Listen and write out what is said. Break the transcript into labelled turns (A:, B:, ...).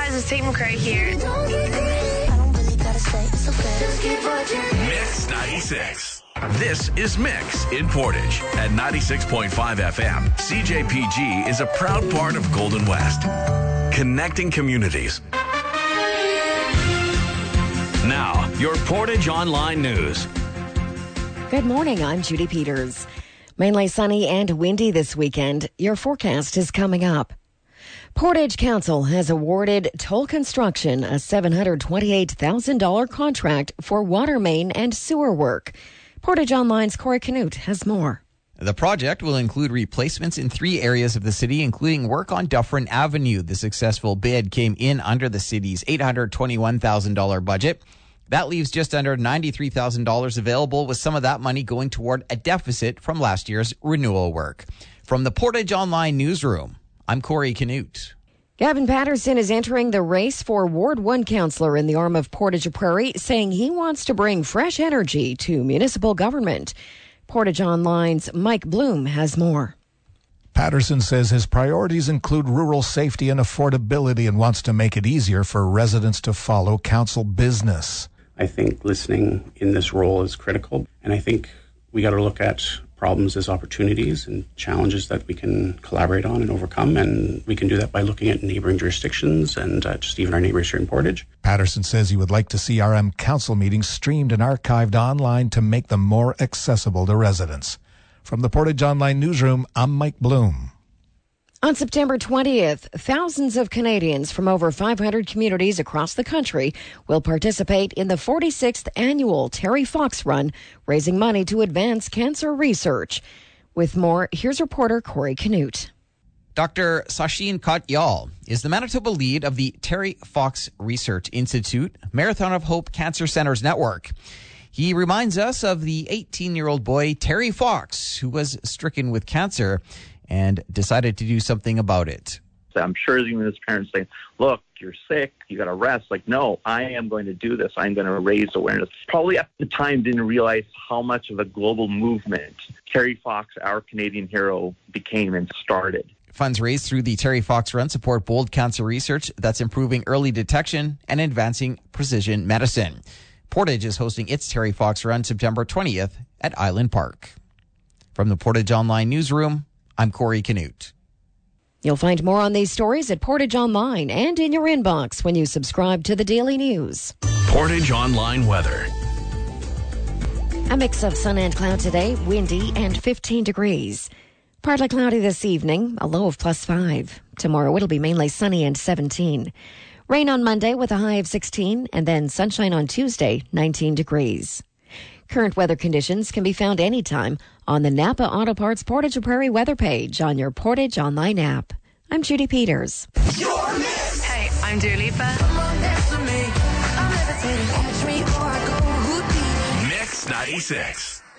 A: guys, it's Tate McRae here.
B: Mix 96. This is Mix in Portage at 96.5 FM. CJPG is a proud part of Golden West, connecting communities. Now, your Portage Online News.
C: Good morning, I'm Judy Peters. Mainly sunny and windy this weekend. Your forecast is coming up. Portage Council has awarded Toll Construction a $728,000 contract for water main and sewer work. Portage Online's Corey Canute has more.
D: The project will include replacements in 3 areas of the city, including work on Dufferin Avenue. The successful bid came in under the city's $821,000 budget. That leaves just under $93,000 available, with some of that money going toward a deficit from last year's renewal work. From the Portage Online newsroom, I'm Corey Canute.
C: Gavin Patterson is entering the race for Ward 1 councillor in the arm of Portage Prairie, saying he wants to bring fresh energy to municipal government. Portage Online's Mike Bloom has more.
E: Patterson says his priorities include rural safety and affordability and wants to make it easier for residents to follow council business.
F: I think listening in this role is critical, and I think we got to look at problems as opportunities and challenges that we can collaborate on and overcome, and we can do that by looking at neighboring jurisdictions and just even our neighbors here in Portage.
E: Patterson says he would like to see RM council meetings streamed and archived online to make them more accessible to residents. From the Portage Online newsroom, I'm Mike Bloom.
C: On September 20th, thousands of Canadians from over 500 communities across the country will participate in the 46th annual Terry Fox Run, raising money to advance cancer research. With more, here's reporter Corey Canute.
D: Dr. Sachin Kotyal is the Manitoba lead of the Terry Fox Research Institute Marathon of Hope Cancer Centers Network. He reminds us of the 18-year-old boy, Terry Fox, who was stricken with cancer and decided to do something about it.
G: I'm sure even his parents saying, look, you're sick, you got to rest. Like, no, I am going to do this. I'm going to raise awareness. Probably at the time didn't realize how much of a global movement Terry Fox, our Canadian hero, became and started.
D: Funds raised through the Terry Fox Run support bold cancer research that's improving early detection and advancing precision medicine. Portage is hosting its Terry Fox Run September 20th at Island Park. From the Portage Online newsroom, I'm Corey Canute.
C: You'll find more on these stories at Portage Online and in your inbox when you subscribe to the Daily News.
B: Portage Online weather.
C: A mix of sun and cloud today, windy and 15 degrees. Partly cloudy this evening, a low of +5. Tomorrow it'll be mainly sunny and 17. Rain on Monday with a high of 16, and then sunshine on Tuesday, 19 degrees. Current weather conditions can be found anytime on the Napa Auto Parts Portage Prairie weather page on your Portage Online app. I'm Judy Peters.
A: Hey, I'm Dua Lipa.
B: Mix 96.